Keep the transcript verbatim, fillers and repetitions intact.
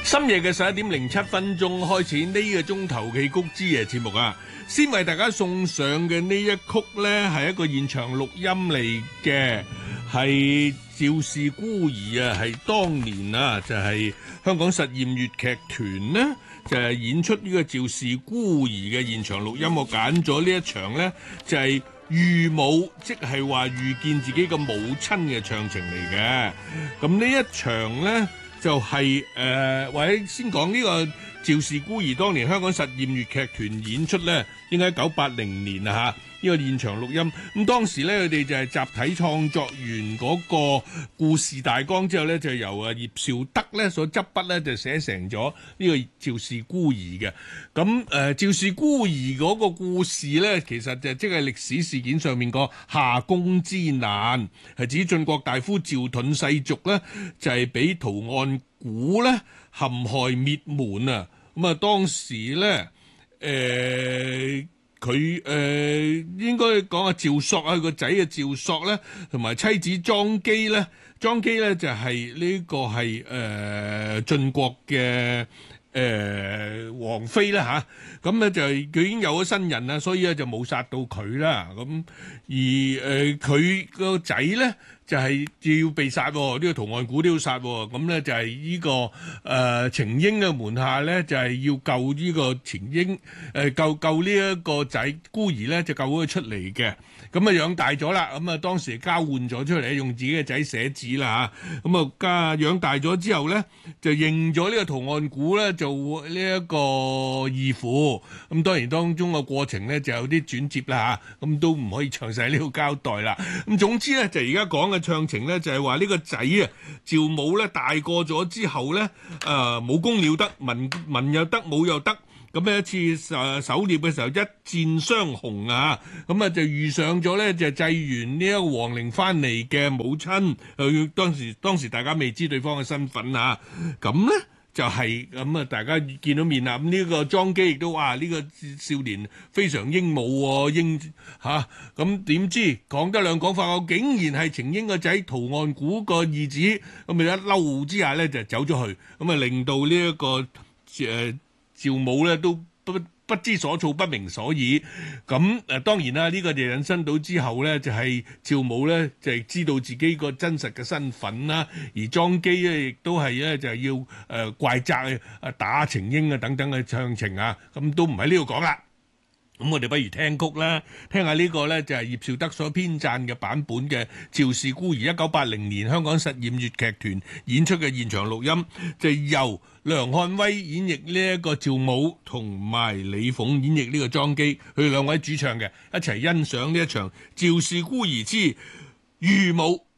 深夜嘅十一點零七分鐘開始呢個鐘頭嘅曲之夜節目啊，先為大家送上嘅呢一曲呢，係一個現場錄音嚟嘅，係趙氏孤兒啊，係當年啊就係、是、香港實驗粵劇團呢，就係、是、演出呢個趙氏孤兒嘅現場錄音，我揀咗呢一場呢，就係、是、遇母，即係話遇見自己嘅母親嘅唱情嚟嘅。咁呢一場呢，就係、是、誒、呃，或者先講呢個趙氏孤兒當年香港實驗粵劇團演出咧，應該一九八零年啊嚇，呢、這個現場錄音。咁當時咧，佢哋就係集體創作完嗰個故事大綱之後咧，就由啊葉紹德咧所執筆咧，就寫成咗呢個趙氏孤兒嘅。咁誒趙氏孤兒嗰個故事咧，其實就即係歷史事件上面個夏宮之難，係指晉國大夫趙盾世族咧，就係、是、俾陶岸古咧陷害滅門啊！咁啊，當時咧，誒佢誒應該講啊，趙朔啊，佢個仔啊，趙朔咧，同埋妻子莊姬咧，莊姬咧就係、是、呢個係誒晉國嘅誒王妃啦嚇，咁、啊、咧就係佢已經有咗新人啦，所以咧就冇殺到佢啦。咁而誒佢個仔咧，就係、是、要被殺，呢、這個陶岸古都要殺，咁咧就係呢、這個誒、呃、程嬰嘅門下咧，就係、是、要救呢個程嬰，誒、呃、救救呢一個仔孤兒咧，就救咗佢出嚟嘅。咁啊養大咗啦，咁啊當時交換咗出嚟，用自己嘅仔寫字啦嚇。咁啊家養大咗之後咧，就認咗呢個陶岸古咧做呢一個義父。咁當然當中嘅過程咧就有啲轉折啦嚇，咁都唔可以詳細喺呢度交代啦。咁總之咧就而家講嘅唱情咧就係話呢個仔啊趙武咧大個咗之後咧，誒武功了得，文文又得，武又得。咁呢一次誒狩獵嘅時候一箭雙雄啊，咁啊就遇上咗咧就祭完呢一個皇陵翻嚟嘅母親，誒當時當時大家未知對方嘅身份啊，咁咧就係咁啊，大家見到面啦，咁呢個莊姬亦都話呢個少年非常英武喎，英嚇，咁點知講得兩講法，我竟然係程嬰個仔陶岸古個義子，咁咪一嬲之下咧就走咗去，咁啊令到呢一個誒趙武咧都不不知所措，不明所以。咁誒當然啦，呢、這個就引申到之後咧，就係、是、趙武咧就係、是、知道自己個真實嘅身份啦。而莊姬咧亦都係咧就係、是、要誒、呃、怪責啊打程嬰啊等等嘅唱情啊，咁都唔喺呢度講啦。咁我哋不如聽曲啦，聽下呢個咧就係葉紹德所編撰嘅版本嘅《趙氏孤兒》，一九八零年香港實驗粵劇團演出嘅現場錄音，就由梁漢威演繹呢一個趙武，同埋李鳳演繹呢個莊姬，佢哋兩位主唱嘅，一齊欣賞呢一場《趙氏孤兒之遇母》。